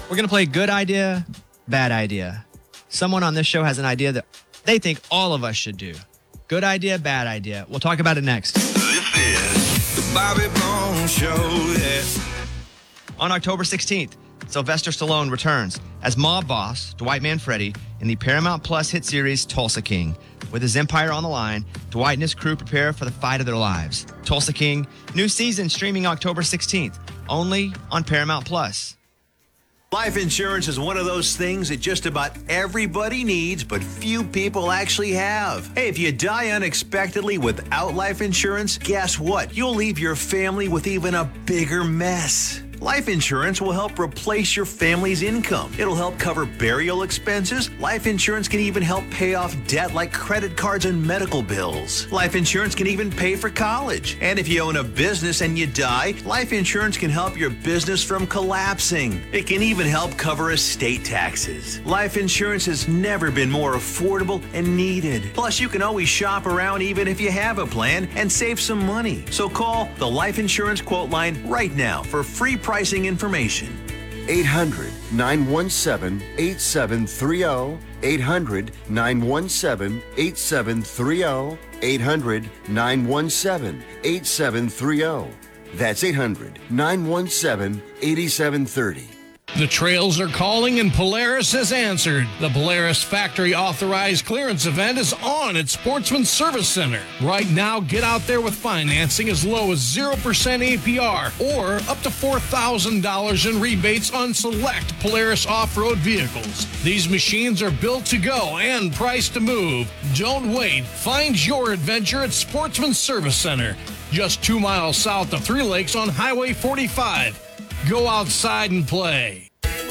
We're going to play good idea, bad idea. Someone on this show has an idea that they think all of us should do. Good idea, bad idea. We'll talk about it next. This is the Bobby Bones Show, yeah. On October 16th, Sylvester Stallone returns as mob boss Dwight Manfredi in the Paramount Plus hit series Tulsa King. With his empire on the line, Dwight and his crew prepare for the fight of their lives. Tulsa King, new season streaming October 16th, only on Paramount Plus. Life insurance is one of those things that just about everybody needs, but few people actually have. Hey, if you die unexpectedly without life insurance, guess what? You'll leave your family with even a bigger mess. Life insurance will help replace your family's income. It'll help cover burial expenses. Life insurance can even help pay off debt like credit cards and medical bills. Life insurance can even pay for college. And if you own a business and you die, life insurance can help your business from collapsing. It can even help cover estate taxes. Life insurance has never been more affordable and needed. Plus, you can always shop around even if you have a plan and save some money. So call the Life Insurance Quote Line right now for free pricing information. 800-917-8730. 800-917-8730. 800-917-8730. That's 800-917-8730. The trails are calling and Polaris has answered. The Polaris Factory Authorized Clearance Event is on at Sportsman Service Center. Right now, get out there with financing as low as 0% APR or up to $4,000 in rebates on select Polaris off-road vehicles. These machines are built to go and priced to move. Don't wait. Find your adventure at Sportsman Service Center, just 2 miles south of Three Lakes on Highway 45. Go outside and play.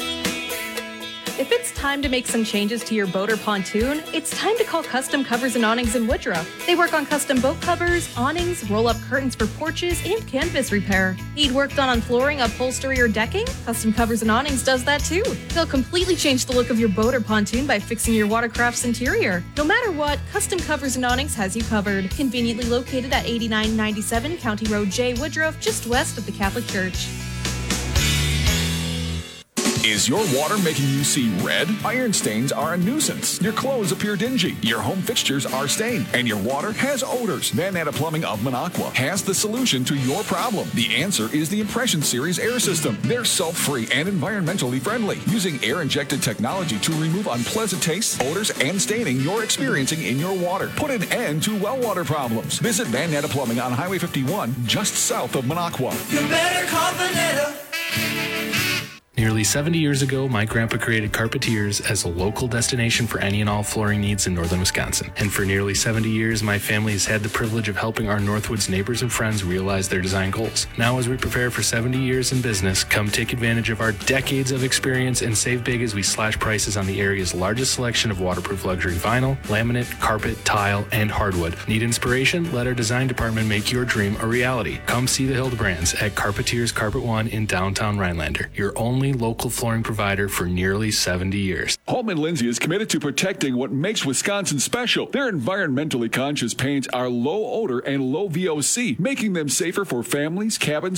If it's time to make some changes to your boat or pontoon, it's time to call Custom Covers and Awnings in Woodruff. They work on custom boat covers, awnings, roll-up curtains for porches, and canvas repair. Need work done on flooring, upholstery, or decking? Custom Covers and Awnings does that too. They'll completely change the look of your boat or pontoon by fixing your watercraft's interior. No matter what, Custom Covers and Awnings has you covered. Conveniently located at 8997 County Road J, Woodruff, just west of the Catholic Church. Is your water making you see red? Iron stains are a nuisance. Your clothes appear dingy. Your home fixtures are stained. And your water has odors. Van Natta Plumbing of Minocqua has the solution to your problem. The answer is the Impression Series air system. They're sulfur-free and environmentally friendly, using air-injected technology to remove unpleasant tastes, odors, and staining you're experiencing in your water. Put an end to well water problems. Visit Van Natta Plumbing on Highway 51, just south of Minocqua. You better call Van Natta. Nearly 70 years ago, my grandpa created Carpetiers as a local destination for any and all flooring needs in northern Wisconsin. And for nearly 70 years, my family has had the privilege of helping our Northwoods neighbors and friends realize their design goals. Now, as we prepare for 70 years in business, come take advantage of our decades of experience and save big as we slash prices on the area's largest selection of waterproof luxury vinyl, laminate, carpet, tile, and hardwood. Need inspiration? Let our design department make your dream a reality. Come see the Hildebrands at Carpetiers Carpet One in downtown Rhinelander, your only local flooring provider for nearly 70 years. Holman Lindsay is committed to protecting what makes Wisconsin special. Their environmentally conscious paints are low odor and low VOC, making them safer for families, cabins,